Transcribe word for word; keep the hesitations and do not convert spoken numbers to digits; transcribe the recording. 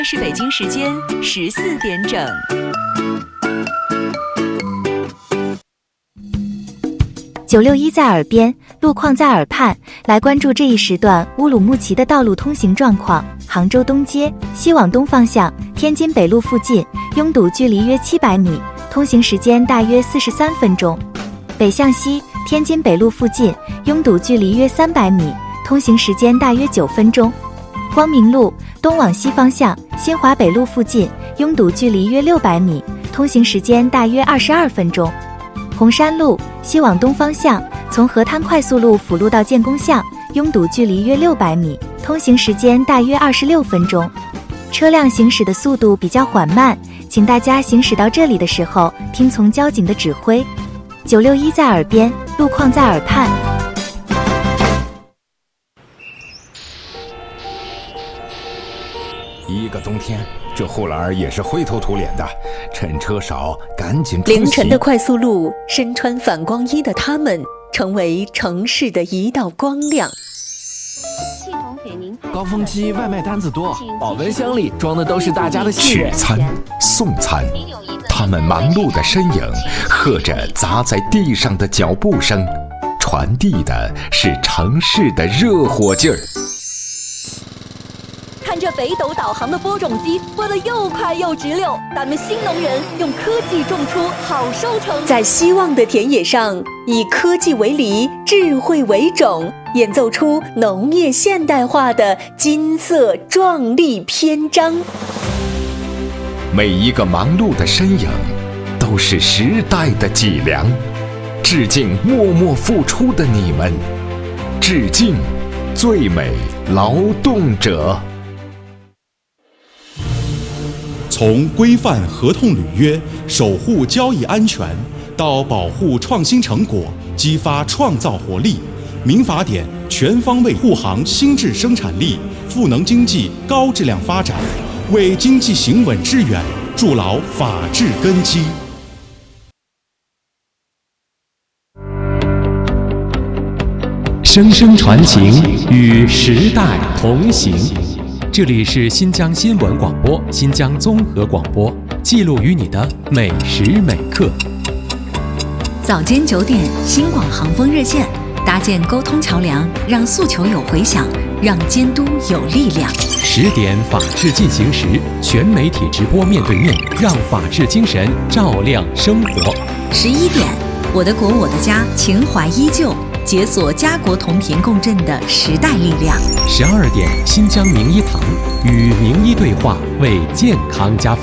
是北京时间十四点整。 九六一在耳边，路况在耳畔，来关注这一时段乌鲁木齐的道路通行状况。杭州东街西往东方向，天津北路附近拥堵距离约七百米，通行时间大约四十三分钟。北向西，天津北路附近拥堵距离约三百米，通行时间大约九分钟。光明路东往西方向，新华北路附近拥堵距离约六百米，通行时间大约二十二分钟。红山路西往东方向，从河滩快速路辅路到建工巷，拥堵距离约六百米，通行时间大约二十六分钟。车辆行驶的速度比较缓慢，请大家行驶到这里的时候听从交警的指挥。九六一在耳边，路况在耳畔。 一个冬天，这护栏儿也是灰头土脸的，趁车少赶紧出行。 凌晨的快速路，身穿反光衣的他们成为城市的一道光亮。 高峰期外卖单子多，保温箱里装的都是大家的信任。 取餐送餐，他们忙碌的身影和着砸在地上的脚步声，传递的是城市的热火劲儿。 看着北斗导航的播种机播得又快又直溜，咱们新农人用科技种出好收成。 在希望的田野上，以科技为犁，智慧为种，演奏出农业现代化的金色壮丽篇章。 每一个忙碌的身影都是时代的脊梁，致敬默默付出的你们，致敬最美劳动者。 从规范合同履约、守护交易安全，到保护创新成果、激发创造活力，民法典全方位护航新质生产力，赋能经济高质量发展，为经济行稳致远筑牢法治根基。 声声传情，与时代同行。这里是新疆新闻广播、新疆综合广播，记录与你的每时每刻。 早间九点，新广航风热线，搭建沟通桥梁，让诉求有回响，让监督有力量。 十点，法治进行时，全媒体直播面对面，让法治精神照亮生活。 十一点，我的国我的家，情怀依旧，解锁家国同频共振的时代力量。 十二点，新疆名医堂与名医对话，为健康加分。